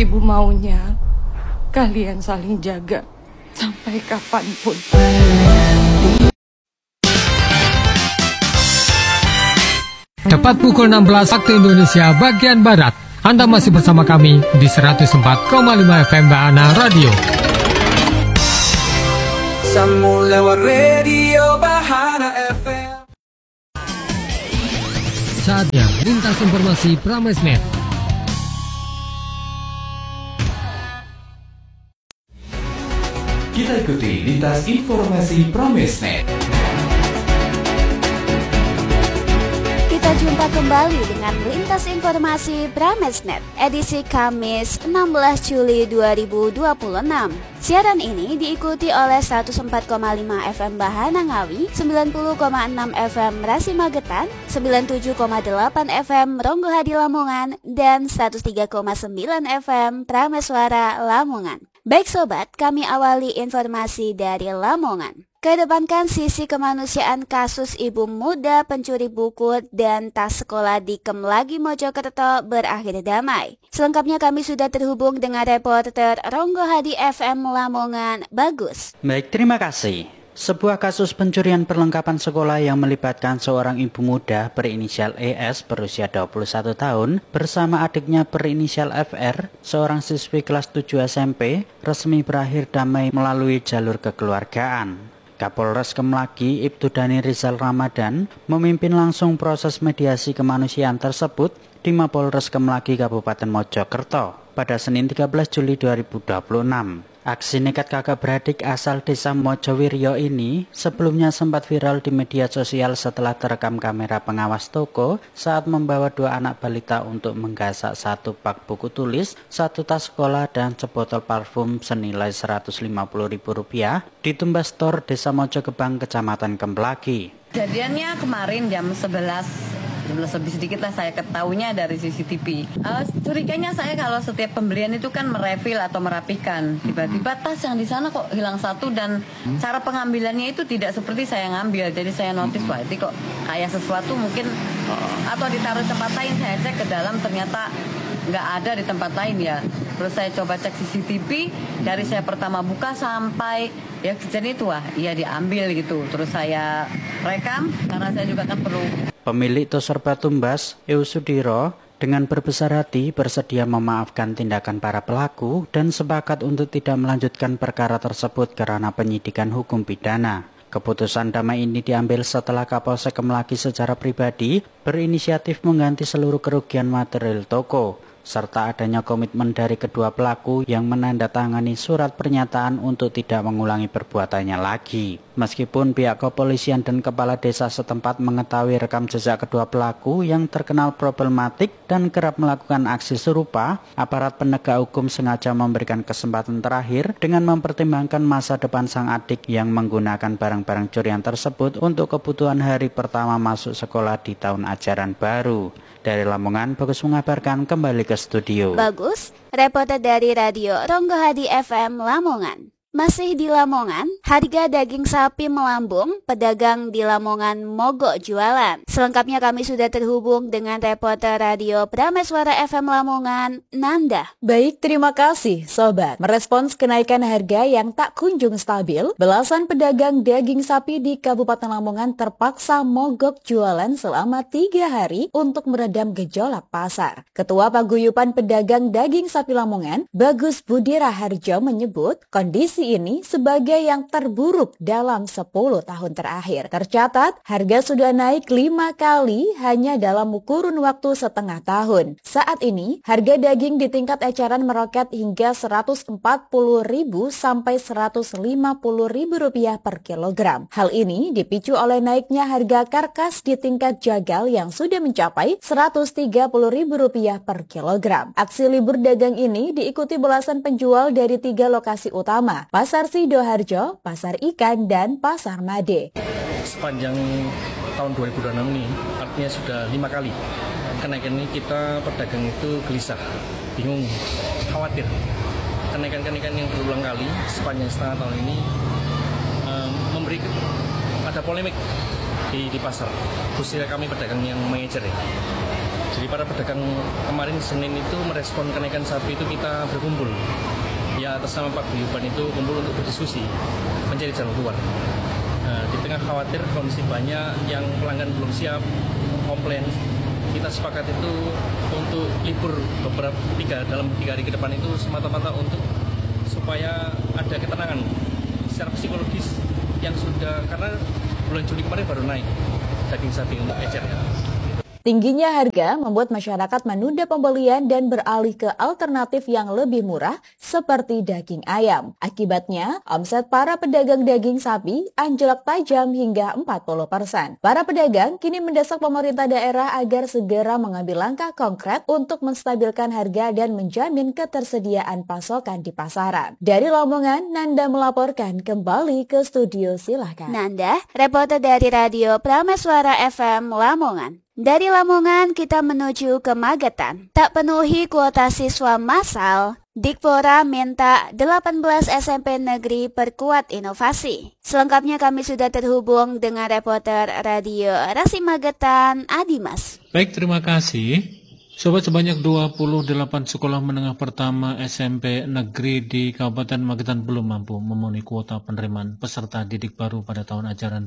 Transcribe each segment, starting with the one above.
ibu maunya kalian saling jaga sampai kapanpun. Tepat pukul 16 waktu Indonesia bagian Barat, Anda masih bersama kami di 104,5 FM Bahana Radio. Lewat radio Bahana FM. Saatnya lintas informasi Pramesnet. Kita ikuti lintas informasi Pramesnet. Kita jumpa kembali dengan lintas informasi Pramesnet edisi Kamis 16 Juli 2026. Siaran ini diikuti oleh 104,5 FM Bahana Ngawi, 90,6 FM Rasi Magetan, 97,8 FM Ronggohadi Lamongan, dan 103,9 FM Prameswara Lamongan. Baik sobat, kami awali informasi dari Lamongan. Kedepankan sisi kemanusiaan kasus ibu muda pencuri buku dan tas sekolah di Kemlagi Mojokerto berakhir damai. Selengkapnya kami sudah terhubung dengan reporter Ronggohadi FM Lamongan, Bagus. Baik, terima kasih. Sebuah kasus pencurian perlengkapan sekolah yang melibatkan seorang ibu muda berinisial ES berusia 21 tahun bersama adiknya berinisial FR, seorang siswi kelas 7 SMP, resmi berakhir damai melalui jalur kekeluargaan. Kapolres Kemlagi Ibtu Dhani Rizal Ramadan memimpin langsung proses mediasi kemanusiaan tersebut di Mapolres Kemlagi Kabupaten Mojokerto pada Senin 13 Juli 2026. Aksi nekat kakak beradik asal desa Mojowiryo ini sebelumnya sempat viral di media sosial setelah terekam kamera pengawas toko saat membawa dua anak balita untuk menggasak satu pak buku tulis, satu tas sekolah, dan sebotol parfum senilai Rp150.000 di Tumbas Store Desa Mojogebang, Kecamatan Kemlagi. Kejadiannya kemarin jam 11 lebih sedikit lah saya ketahuinya dari CCTV. Curiganya saya kalau setiap pembelian itu kan merefil atau merapikan. Tiba-tiba tas yang di sana kok hilang satu dan cara pengambilannya itu tidak seperti saya ngambil. Jadi saya notice wah itu kok kayak sesuatu mungkin atau ditaruh tempat lain. Saya cek ke dalam ternyata nggak ada di tempat lain ya. Terus saya coba cek CCTV dari saya pertama buka sampai ya kejadian itu wah iya diambil gitu. Terus saya rekam karena saya juga kan perlu. Pemilik Toserba Tumbas, Eusudiro, dengan berbesar hati bersedia memaafkan tindakan para pelaku dan sepakat untuk tidak melanjutkan perkara tersebut karena penyidikan hukum pidana. Keputusan damai ini diambil setelah Kapolsek Kemlagi secara pribadi berinisiatif mengganti seluruh kerugian material toko, serta adanya komitmen dari kedua pelaku yang menandatangani surat pernyataan untuk tidak mengulangi perbuatannya lagi. Meskipun pihak kepolisian dan kepala desa setempat mengetahui rekam jejak kedua pelaku yang terkenal problematik dan kerap melakukan aksi serupa, aparat penegak hukum sengaja memberikan kesempatan terakhir dengan mempertimbangkan masa depan sang adik yang menggunakan barang-barang curian tersebut untuk kebutuhan hari pertama masuk sekolah di tahun ajaran baru. Dari Lamongan, Bagus mengabarkan, kembali ke studio. Bagus, reporter dari Radio Ronggohadi FM Lamongan. Masih di Lamongan, harga daging sapi melambung, pedagang di Lamongan mogok jualan. Selengkapnya kami sudah terhubung dengan reporter Radio Prameswara FM Lamongan, Nanda. Baik, terima kasih Sobat. Merespons kenaikan harga yang tak kunjung stabil, belasan pedagang daging sapi di Kabupaten Lamongan terpaksa mogok jualan selama 3 hari untuk meredam gejolak pasar. Ketua Paguyuban Pedagang Daging Sapi Lamongan, Bagus Budi Raharjo menyebut kondisi ini sebagai yang terburuk dalam 10 tahun terakhir. Tercatat, harga sudah naik 5 kali hanya dalam kurun waktu setengah tahun. Saat ini, harga daging di tingkat eceran meroket hingga Rp140.000 sampai Rp150.000 per kilogram. Hal ini dipicu oleh naiknya harga karkas di tingkat jagal yang sudah mencapai Rp130.000 per kilogram. Aksi libur dagang ini diikuti belasan penjual dari 3 lokasi utama, Pasar Sidoarjo, Pasar Ikan, dan Pasar Made. Sepanjang tahun 2026 ini, artinya sudah 5 kali kenaikan ini, kita pedagang itu gelisah, bingung, khawatir. Kenaikan-kenaikan yang berulang kali sepanjang setengah tahun ini memberi ada polemik di pasar, khususnya kami pedagang yang manajer ya. Jadi para pedagang kemarin Senin itu merespon kenaikan sapi itu kita berkumpul. Ya atas nama Pak Guyuban itu kumpul untuk berdiskusi, mencari jalan keluar. Di tengah khawatir kondisi banyak yang pelanggan belum siap, komplain, kita sepakat itu untuk libur dalam 3 hari ke depan itu semata-mata untuk supaya ada ketenangan secara psikologis yang sudah, karena bulan Juli kemarin baru naik daging sapi untuk ecer. Tingginya harga membuat masyarakat menunda pembelian dan beralih ke alternatif yang lebih murah seperti daging ayam. Akibatnya, omset para pedagang daging sapi anjlok tajam hingga 40%. Para pedagang kini mendesak pemerintah daerah agar segera mengambil langkah konkret untuk menstabilkan harga dan menjamin ketersediaan pasokan di pasaran. Dari Lamongan, Nanda melaporkan kembali ke studio, silahkan. Nanda, reporter dari Radio Prameswara FM Lamongan. Dari Lamongan kita menuju ke Magetan. Tak penuhi kuota siswa massal, Dikpora minta 18 SMP negeri perkuat inovasi. Selengkapnya kami sudah terhubung dengan reporter Radio Rasi Magetan, Adimas. Baik, terima kasih. Sobat, sebanyak 28 sekolah menengah pertama SMP negeri di Kabupaten Magetan belum mampu memenuhi kuota penerimaan peserta didik baru pada tahun ajaran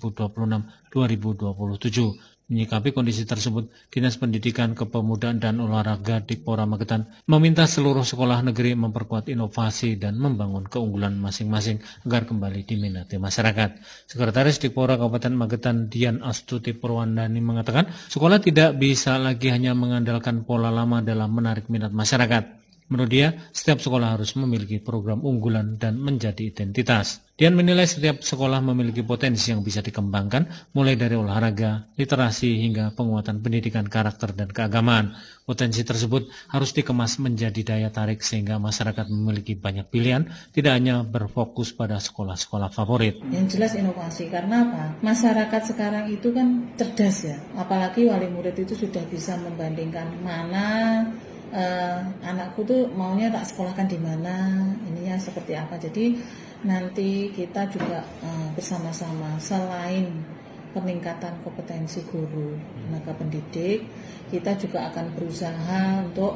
2026-2027. Menyikapi kondisi tersebut, Dinas Pendidikan Kepemudaan dan Olahraga Dikpora Magetan meminta seluruh sekolah negeri memperkuat inovasi dan membangun keunggulan masing-masing agar kembali diminati masyarakat. Sekretaris Dikpora Kabupaten Magetan Dian Astuti Purwandani mengatakan, sekolah tidak bisa lagi hanya mengandalkan pola lama dalam menarik minat masyarakat. Menurut dia, setiap sekolah harus memiliki program unggulan dan menjadi identitas. Dian menilai setiap sekolah memiliki potensi yang bisa dikembangkan, mulai dari olahraga, literasi, hingga penguatan pendidikan karakter dan keagamaan. Potensi tersebut harus dikemas menjadi daya tarik sehingga masyarakat memiliki banyak pilihan, tidak hanya berfokus pada sekolah-sekolah favorit. Yang jelas inovasi, karena apa? Masyarakat sekarang itu kan cerdas ya, apalagi wali murid itu sudah bisa membandingkan mana anakku tuh maunya tak sekolahkan di mana, ininya seperti apa. Jadi nanti kita juga bersama-sama, selain peningkatan kompetensi guru, tenaga pendidik, kita juga akan berusaha untuk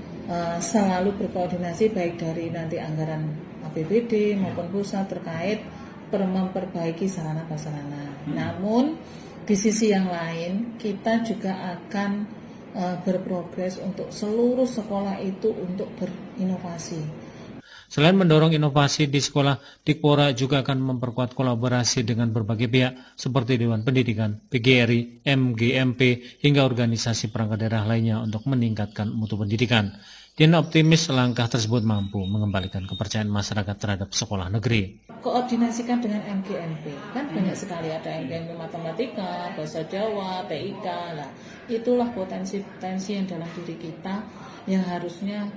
selalu berkoordinasi baik dari nanti anggaran APBD maupun pusat terkait memperbaiki sarana prasarana. Namun di sisi yang lain kita juga akan berprogres untuk seluruh sekolah itu untuk berinovasi. Selain mendorong inovasi di sekolah, Dikpora juga akan memperkuat kolaborasi dengan berbagai pihak seperti Dewan Pendidikan, PGRI, MGMP, hingga organisasi perangkat daerah lainnya untuk meningkatkan mutu pendidikan. Dian optimis langkah tersebut mampu mengembalikan kepercayaan masyarakat terhadap sekolah negeri. Koordinasikan dengan MGMP, kan banyak sekali, ada MGMP Matematika, Bahasa Jawa, TIK, lah itulah potensi-potensi yang dalam diri kita yang harusnya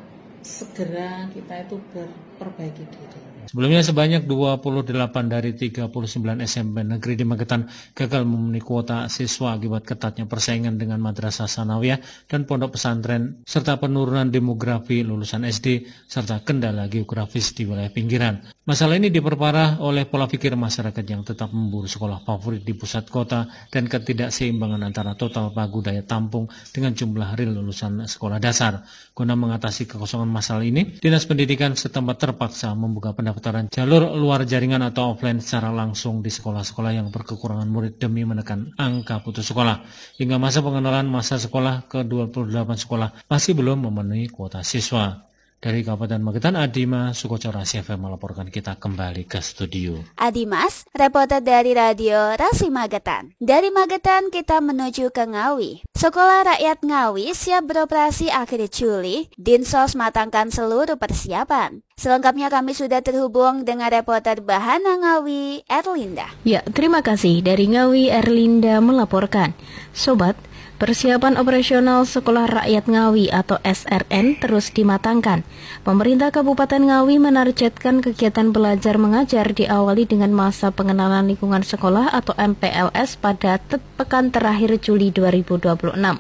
segera kita itu berperbaiki diri. Sebelumnya sebanyak 28 dari 39 SMP negeri di Magetan gagal memenuhi kuota siswa akibat ketatnya persaingan dengan madrasah sanawiyah dan pondok pesantren, serta penurunan demografi lulusan SD, serta kendala geografis di wilayah pinggiran. Masalah ini diperparah oleh pola pikir masyarakat yang tetap memburu sekolah favorit di pusat kota dan ketidakseimbangan antara total pagu daya tampung dengan jumlah real lulusan sekolah dasar. Guna mengatasi kekosongan masalah ini, Dinas Pendidikan setempat terpaksa membuka pendaftaran jalur luar jaringan atau offline secara langsung di sekolah-sekolah yang berkekurangan murid demi menekan angka putus sekolah. Hingga masa pengenalan masa sekolah ke 28 sekolah masih belum memenuhi kuota siswa. Dari Kabupaten Magetan, Adimas Sukoco Rasi FM melaporkan. Kita kembali ke studio. Adimas, reporter dari Radio Rasi Magetan. Dari Magetan kita menuju ke Ngawi. Sekolah Rakyat Ngawi siap beroperasi akhir Juli. Dinsos matangkan seluruh persiapan. Selengkapnya kami sudah terhubung dengan reporter Bahana Ngawi, Erlinda. Ya, terima kasih. Dari Ngawi, Erlinda melaporkan. Sobat, persiapan operasional Sekolah Rakyat Ngawi atau SRN terus dimatangkan. Pemerintah Kabupaten Ngawi menargetkan kegiatan belajar mengajar diawali dengan masa pengenalan lingkungan sekolah atau MPLS pada pekan terakhir Juli 2026.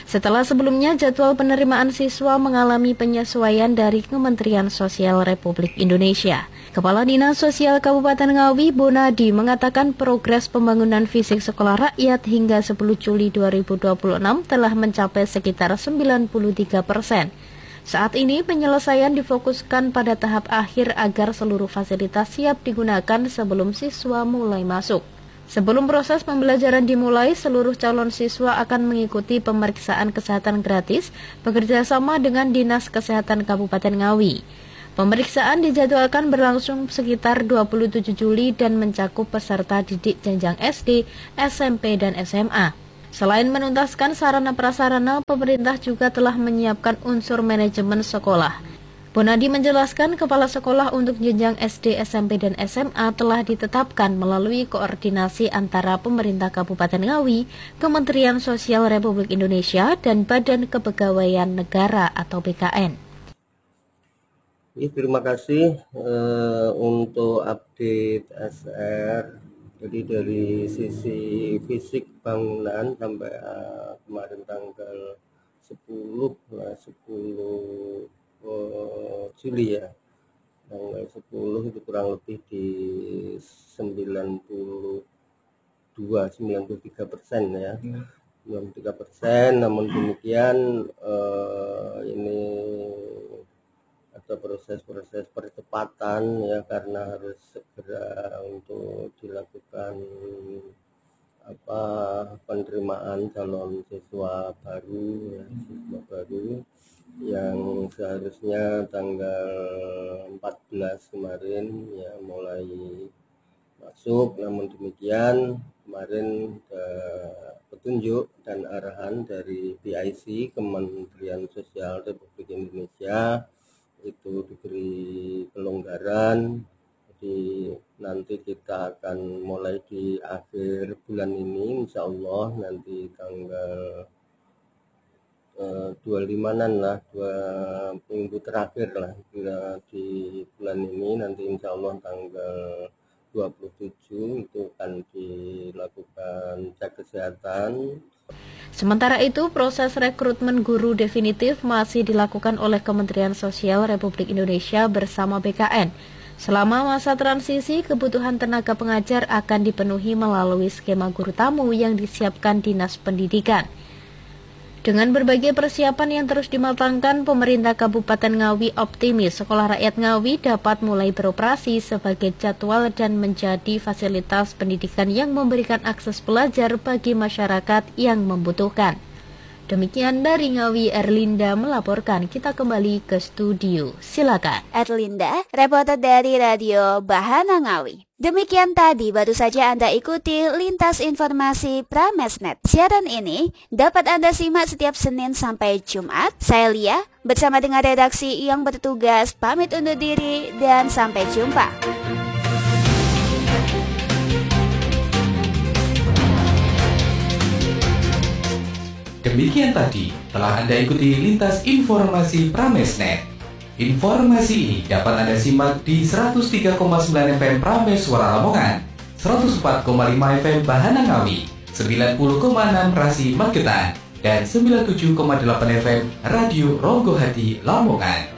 Setelah sebelumnya jadwal penerimaan siswa mengalami penyesuaian dari Kementerian Sosial Republik Indonesia. Kepala Dinas Sosial Kabupaten Ngawi, Bonadi, mengatakan progres pembangunan fisik sekolah rakyat hingga 10 Juli 2026 telah mencapai sekitar 93%. Saat ini penyelesaian difokuskan pada tahap akhir agar seluruh fasilitas siap digunakan sebelum siswa mulai masuk. Sebelum proses pembelajaran dimulai, seluruh calon siswa akan mengikuti pemeriksaan kesehatan gratis bekerjasama dengan Dinas Kesehatan Kabupaten Ngawi. Pemeriksaan dijadwalkan berlangsung sekitar 27 Juli dan mencakup peserta didik jenjang SD, SMP, dan SMA. Selain menuntaskan sarana prasarana, pemerintah juga telah menyiapkan unsur manajemen sekolah. Bonadi menjelaskan kepala sekolah untuk jenjang SD, SMP, dan SMA telah ditetapkan melalui koordinasi antara pemerintah Kabupaten Ngawi, Kementerian Sosial Republik Indonesia, dan Badan Kepegawaian Negara atau BKN. Terima kasih untuk update SR. Jadi dari sisi fisik bangunan sampai kemarin tanggal 10 Juli ya, tanggal 10 itu kurang lebih di 93% ya, 93%. Namun demikian ini ada proses-proses percepatan ya, karena harus segera untuk dilakukan penerimaan calon siswa baru ya, yang seharusnya tanggal 14 kemarin ya mulai masuk. Namun demikian kemarin petunjuk dan arahan dari PIC, Kementerian Sosial Republik Indonesia, itu diberi kelonggaran. Jadi nanti kita akan mulai di akhir bulan ini, insya Allah nanti tanggal 25-an lah, 2 minggu terakhir lah di bulan ini, nanti insya Allah tanggal 27 itu akan dilakukan cek kesehatan. Sementara itu, proses rekrutmen guru definitif masih dilakukan oleh Kementerian Sosial Republik Indonesia bersama BKN. Selama masa transisi, kebutuhan tenaga pengajar akan dipenuhi melalui skema guru tamu yang disiapkan Dinas Pendidikan. Dengan berbagai persiapan yang terus dimatangkan, pemerintah Kabupaten Ngawi optimis Sekolah Rakyat Ngawi dapat mulai beroperasi sebagai jadwal dan menjadi fasilitas pendidikan yang memberikan akses belajar bagi masyarakat yang membutuhkan. Demikian dari Ngawi, Erlinda melaporkan. Kita kembali ke studio. Silakan. Erlinda, reporter dari Radio Bahana Ngawi. Demikian tadi baru saja Anda ikuti Lintas Informasi Pramesnet. Siaran ini dapat Anda simak setiap Senin sampai Jumat. Saya Lia bersama dengan redaksi yang bertugas pamit undur diri dan sampai jumpa. Demikian tadi telah Anda ikuti Lintas Informasi Pramesnet. Informasi ini dapat Anda simak di 103,9 FM Prames Suara Lamongan, 104,5 FM Bahana Ngawi, 90,6 Rasi Magetan, dan 97,8 FM Radio Ronggo Hati Lamongan.